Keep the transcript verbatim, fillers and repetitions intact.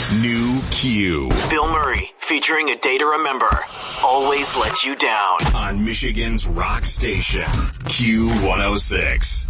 New Q. Bill Murray, featuring A Day to Remember, Always Let You Down. On Michigan's rock station, Q one oh six.